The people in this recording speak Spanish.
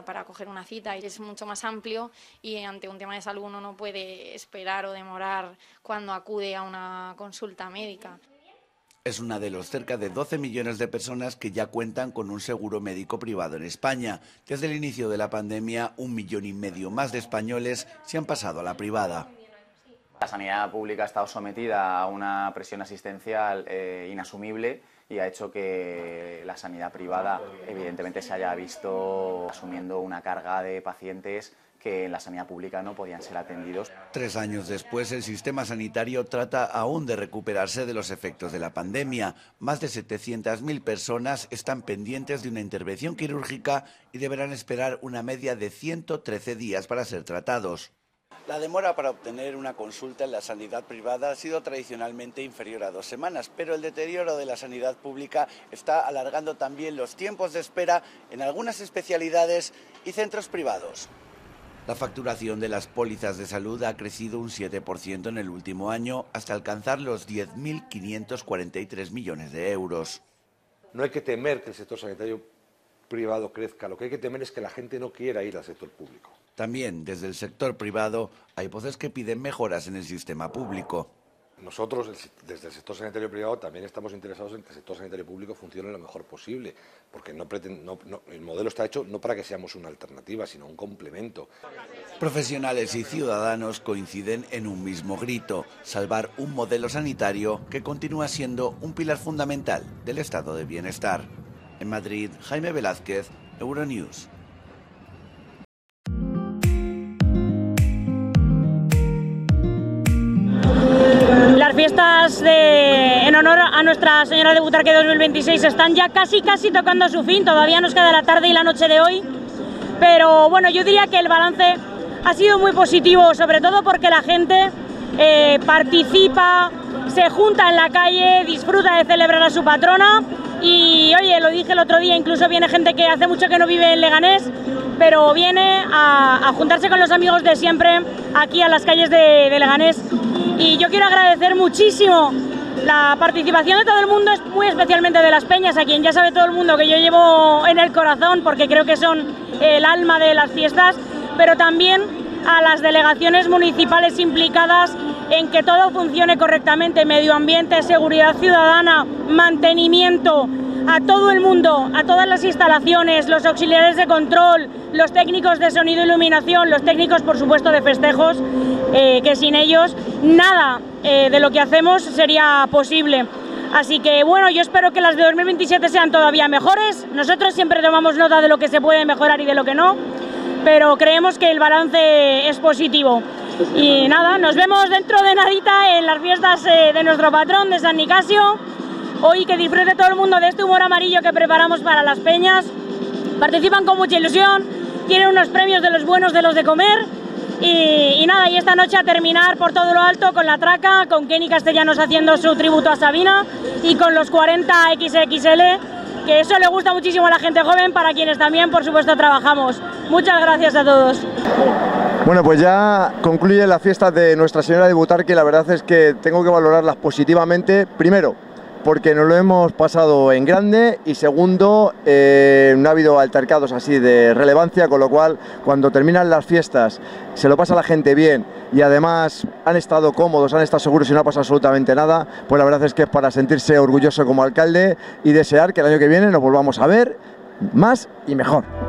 para coger una cita, y es mucho más amplio, y ante un tema de salud uno no puede esperar o demorar cuando acude a una consulta médica. Es una de los cerca de 12 millones de personas que ya cuentan con un seguro médico privado en España. Desde el inicio de la pandemia, 1,5 millones más de españoles se han pasado a la privada. La sanidad pública ha estado sometida a una presión asistencial inasumible y ha hecho que la sanidad privada evidentemente se haya visto asumiendo una carga de pacientes que en la sanidad pública no podían ser atendidos. 3 años después, el sistema sanitario trata aún de recuperarse de los efectos de la pandemia. Más de 700.000 personas están pendientes de una intervención quirúrgica y deberán esperar una media de 113 días para ser tratados. La demora para obtener una consulta en la sanidad privada ha sido tradicionalmente inferior a 2 semanas, pero el deterioro de la sanidad pública está alargando también los tiempos de espera en algunas especialidades y centros privados. La facturación de las pólizas de salud ha crecido un 7% en el último año hasta alcanzar los 10.543 millones de euros. No hay que temer que el sector sanitario privado crezca, lo que hay que temer es que la gente no quiera ir al sector público. También desde el sector privado hay voces que piden mejoras en el sistema público. Nosotros, desde el sector sanitario privado, también estamos interesados en que el sector sanitario público funcione lo mejor posible, porque el modelo está hecho no para que seamos una alternativa, sino un complemento. Profesionales y ciudadanos coinciden en un mismo grito: salvar un modelo sanitario que continúa siendo un pilar fundamental del estado de bienestar. En Madrid, Jaime Velázquez, Euronews. Las fiestas en honor a Nuestra Señora de Butarque 2026 están ya casi tocando su fin. Todavía nos queda la tarde y la noche de hoy, pero bueno, yo diría que el balance ha sido muy positivo, sobre todo porque la gente participa, se junta en la calle, disfruta de celebrar a su patrona. Y oye, lo dije el otro día, incluso viene gente que hace mucho que no vive en Leganés, pero viene a juntarse con los amigos de siempre aquí a las calles de Leganés. Y yo quiero agradecer muchísimo la participación de todo el mundo, muy especialmente de las peñas, a quien ya sabe todo el mundo que yo llevo en el corazón, porque creo que son el alma de las fiestas, pero también a las delegaciones municipales implicadas en que todo funcione correctamente: medio ambiente, seguridad ciudadana, mantenimiento, a todo el mundo, a todas las instalaciones, los auxiliares de control, los técnicos de sonido e iluminación, los técnicos, por supuesto, de festejos, que sin ellos nada de lo que hacemos sería posible. Así que bueno, yo espero que las de 2027 sean todavía mejores. Nosotros siempre tomamos nota de lo que se puede mejorar y de lo que no, pero creemos que el balance es positivo. Y nada, nos vemos dentro de nadita en las fiestas de nuestro patrón, de San Nicasio. Hoy que disfrute todo el mundo de este humor amarillo que preparamos para las peñas. Participan con mucha ilusión, tienen unos premios de los buenos, de los de comer. Y nada, y esta noche a terminar por todo lo alto con la traca, con Kenny Castellanos haciendo su tributo a Sabina y con los 40 XXL, que eso le gusta muchísimo a la gente joven, para quienes también, por supuesto, trabajamos. Muchas gracias a todos. Bueno, pues ya concluye la fiesta de Nuestra Señora de Butarque y la verdad es que tengo que valorarlas positivamente. Primero, porque nos lo hemos pasado en grande, y segundo, no ha habido altercados así de relevancia, con lo cual cuando terminan las fiestas se lo pasa la gente bien y además han estado cómodos, han estado seguros y no ha pasado absolutamente nada, pues la verdad es que es para sentirse orgulloso como alcalde y desear que el año que viene nos volvamos a ver más y mejor.